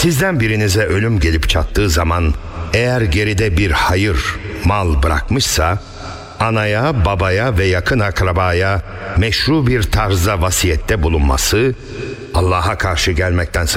Sizden birinize ölüm gelip çattığı zaman eğer geride bir hayır, mal bırakmışsa anaya, babaya ve yakın akrabaya meşru bir tarzda vasiyette bulunması, Allah'a karşı gelmekten